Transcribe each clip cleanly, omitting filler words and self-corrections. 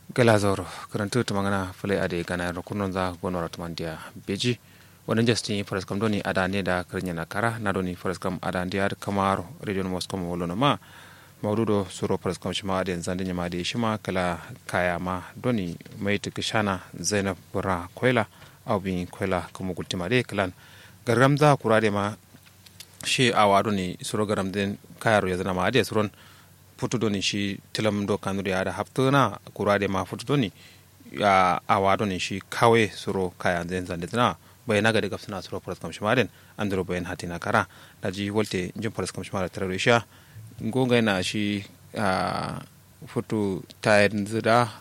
galazoro karantu tumangana fule ade gana rokunon za gonora tumandia beji wannan justin forest kam doni ada ne da karnya na kara na doni forest kam ada ndiar kamaro region moscow wolono ma maududo suro forest kam shima ade zande nyama de shima kala kaya ma doni mai tikishana zainab bura koila au bin koila kuma gultima de kalan garamza kurade ma shi awado ni suro garam den kayaro ya zana ma ade suron futudoni shi tilam do kanuri ada haftuna kurade ma futudoni ya awadoni shi kawe suro kaya den zande na bayana ga daga suna suro faras kam shimaden andro bayan hatina kara daji wolte jin faras kam shimara tarisha gonga na shi futu tayin zida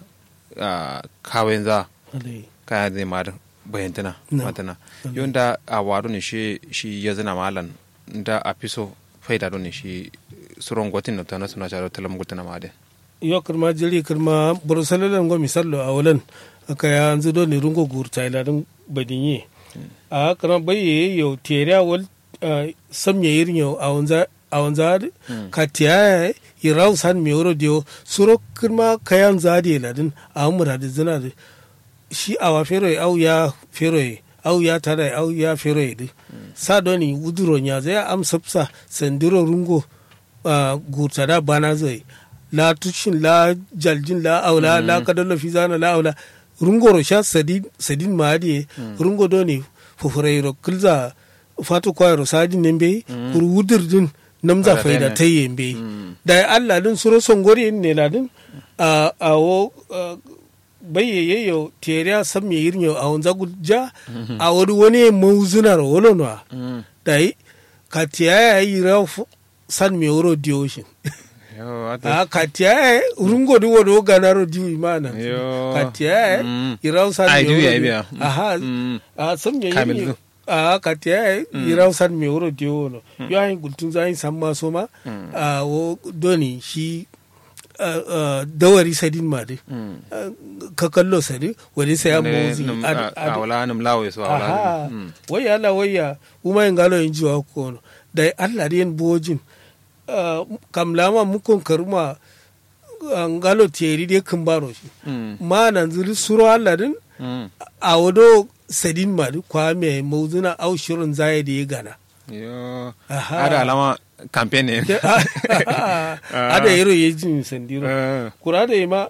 kawen za kaya zai ma bayantana matana yonda awadoni shi ya zana malan da afiso faida don shi suron gotin na tana suna sharo talam gutana ma de yo kirma jiri kirma borosalalan go misallo awalan aka ya anzu do ni rungo gurta ila dun badinye a kana baye yo teriya wal samye yirin yo awanza ka tiya irau san mi oro dio suro kirma kayan zadi ila dun amura da zina da shi awa fero au ya fero au ya tara au ya fero de sa doni uduro nya zai am sapsa sandiro rungo gurta da bana zai la tushin la jaljin la aula la kadalla fizana la aula rungo ro sha sadin maadi rungo doni fufurairo kulza fatu kwairo sadin nembe kur wudirdin namza faida tayyembe da Allah din suro songori ne ladin a wo bayye yo teriya samme yirnyo a wanza gudja a wani mauzunar wolono dai ka tiya yi rafu san me woro dioshin a katiya rungo di wodo ganaro di imana katiya irau san me aha a san me yimi a katiya irau san me woro di wono yo ayin gultun zai san ma soma a wo doni shi dawari sadin ma de ka kallo sadi wani sai an mozi a wala nam lawo so wala waya uma ngalo injiwa ko da Allah den bojin kam lama mukon karuma ngalo teri de kumbaro shi ma nan zuri suro Allah din a wado sadin ma kwa me mauzuna au shirun zai da ya gana yo ada alama campaign ada yero yejin sandiro kura da ma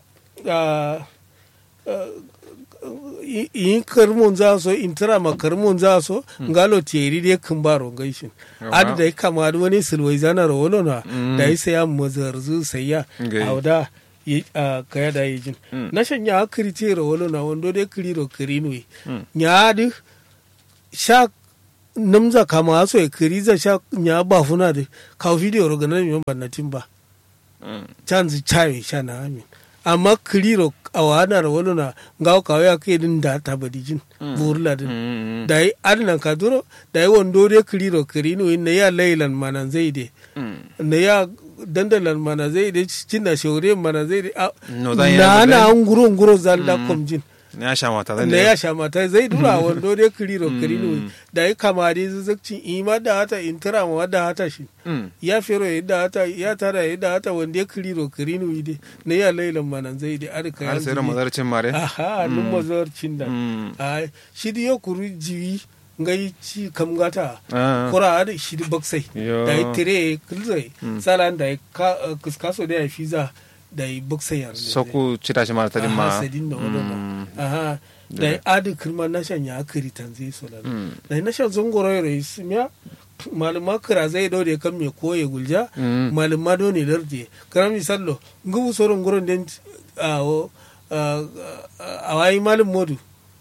in karmon za so in tara ma karmon za so ngalo teri de kumbaro gaishin ada da kama da wani silwai zana rawolo na da sai ya mazarzu sai ya auda kaya da yejin na shanya akiri ce rawolo na wando de kiriro kirino nya du sha namza kama so ya kiriza sha nya ba funa da ka video ro ganan yon bannatin ba chanzi chai sha na amin amma kiriro awana ro wona ngaw ka ya ke din da ta badijin burla din dai adnan ka duro dai wondo de kiriro kirino ne ya lailan manan zaide ne ya dandalan mana zaide cinna shore mana zaide na nguro zalla komjin ne ya sha mata zai dura wando dai kiriro kirino da ya kama dai zazzakcin ima da hata intira ma da hata shi ya fero da hata ya tara da hata wanda ya kiriro kirino ide ne ya lailan manan zai da arka ya sai mazarcin mare aha nun mazarcin da shi da ya kuru jiwi ngai ci kam gata kura da shi da baksai da ya tire kulzai salan da ya kaskaso da ya fiza da yi buksayar soku cita shi mara tadin ma sadin da wadanda aha da yi adi kirma na shan ya akiri tanzi solar da yi na shan zongoro ya rai simiya malama kira zai dau da kan me koye gulja malama do ne larde kara misallo ngubu soron gurin den a wayi malin modu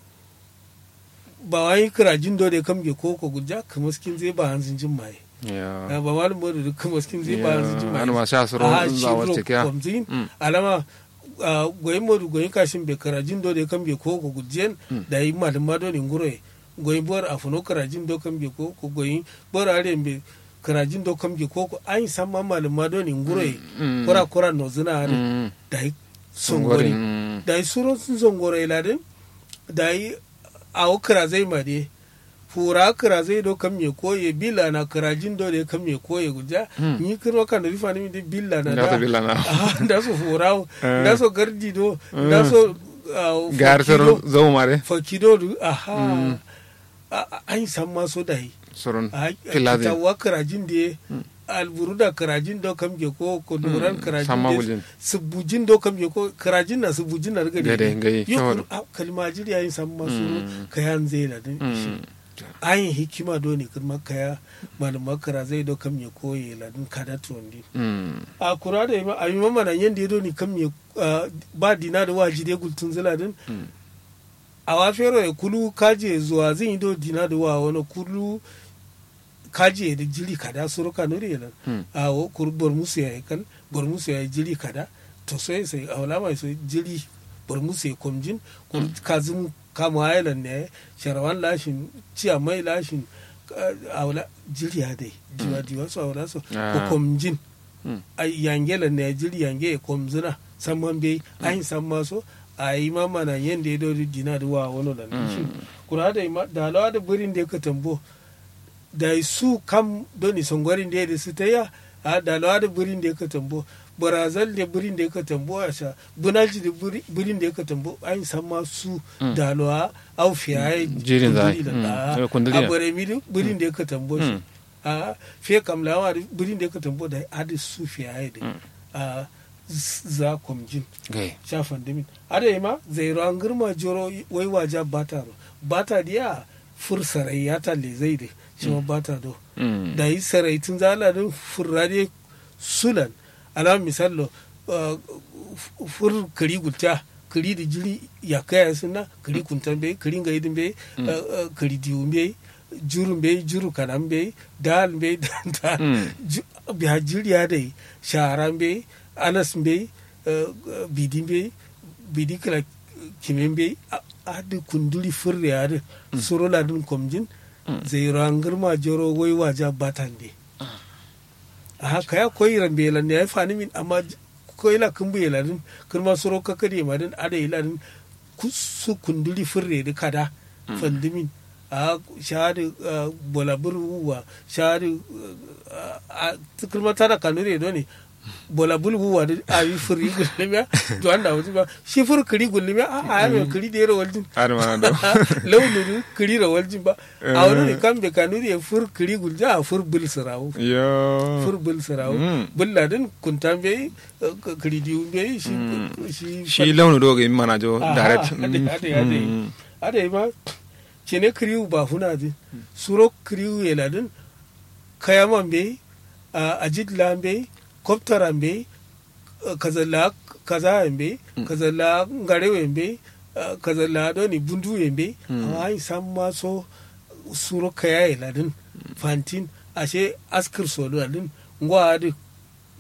ba wayi kira jin do da kan me koko gulja kamar skin zai ba hanzin jin maye ba malum bodu duk maskin zai ba su jima an ma sha suro za wace kya alama goyin modu goyin kashin be karajin do de kan be ko ko gujen da yi malum ma do ni ngure goyin bor afuno karajin do kan be ko ko goyin bor are be karajin do kan be ko ko an san ma malum ma do ni ngure kora no zina are da yi songori da yi suro sun songore ladin da yi awo kara zai ma de fura kira zai do kam me koye billa na kirajin do da kam me koye guja ni kirwa kan da rifa ni billa na da so fura da so gardi do da so gar soro zo mare fakido aha an san ma so dai soron filazi ta wa kirajin da alburuda kirajin do kam je ko duran kirajin subujin do kam je ko kirajin na subujin na riga de yo kalma jiri yayin san ma so kayan zai da ayin hikima do ne kuma kaya malama kara zai do kam ya koye ladin kada tondi a kura da a yi mamana yanda ya do ni kam ya ba dina da waji da gultun ziladin a wafero ya kulu kaje zuwa zan yi do dina da wa wani kulu kaje da jiri kada suruka nuri yalan a wo kuru bormusu ya kan bormusu ya jiri kada to sai a wala mai so jiri bormusu ya komjin kuru kazin kama island ne sharawan lashin ciya mai lashin aula jiriya dai diwa su aula su ko komjin a yangela ne jiri yange ya komzina samman bai ayin samma so a yi mama na yanda ya dori dina da wa wani da nishin kura da da alawa da birin da ya ka tambo da su kam doni songwarin da ya su ta ya da alawa da birin da ya ka tambo barazal da birin da ya ka tambo a sha bunaji da birin da ya ka tambo an san masu dalwa au fiye jirin zai a bare mi birin da ya ka tambo shi a fiye kamlawa da birin da ya ka tambo da adi su fiye da a za komjin shafan dimin ada yi ma zai ruwan girma joro wai waja bata diya fur sarai ya talle zai da shi ma bata do da yi sarai tun zala din furrade sulan alama misalo fur kari gulta kari da jiri ya kaya suna kari kuntan bai kari ga idin bai kari diwu bai juru bai juru kanan bai dal bai dal biya jiri ya dai sharan bai anas bai bidin bai bidi kala kimin bai adi kunduli furre adi suro ladin komjin zai rangar ma joro wai waja batan bai haka ya koyi rambe lan ya fani min amma koyi la kun bai ladin kuma suro ka kade ma din ada iladin su kunduli furre da kada fandimin a shahadu bolaburu shahadu kuma tana kanure do ne bolabulu wa da ayi furi gullimiya to anda wuti ba shi fur kiri gullimiya a ayi kiri da waljin arma do launu kiri da waljin ba a wani kan be kanuri fur kiri gulja fur bil sarawu yo fur bil sarawu bulladin kuntan be kiri diu be shi launu do ga mana jo direct ade ma cene kiri ba huna din suro kiri yeladin kayaman be ajid lambe koptaran bai kazalla kaza bai kazalla ngarewe bai kazalla doni bundu bai amma ai san ma so suro kaya ladin fantin ashe askir solo ladin ngwa adi